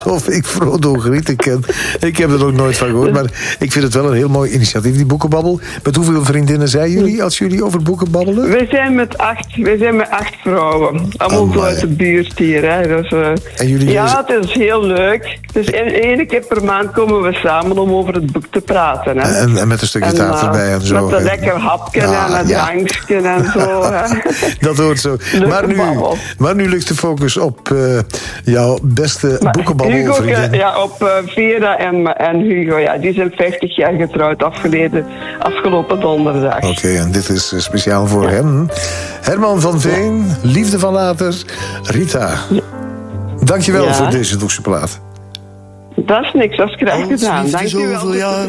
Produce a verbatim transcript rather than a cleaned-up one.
Of ik Frodo Grieten ken. Ik heb er nog nooit van gehoord. Maar ik vind het wel een heel mooi initiatief, die boekenbabbel. Met hoeveel vriendinnen zijn jullie als jullie over boeken babbelen? Wij zijn met acht, wij zijn met acht vrouwen. Allemaal Oh, zo uit de buurt hier. Hè. Dus, uh, en jullie ja, lezen... het is heel leuk. Dus één keer per maand komen we samen om over het boek te praten. Hè. En, en met een stukje taart uh, erbij en zo. Met een lekker hapje ja, en een ja. drankje en zo. Hè. Dat hoort zo. Maar nu, maar nu ligt de focus op uh, jouw beste maar boekenbabbel. Hugo, ja, op uh, Vera en, en Hugo. Ja, die zijn vijftig jaar getrouwd afgeleden, afgelopen donderdag. Oké, okay, en dit is speciaal voor ja. hem. Herman van Veen, ja. Liefde van later, Rita. Ja. Dankjewel ja. voor deze douche plaat. Dat is niks, dat is graag gedaan. Dankjewel.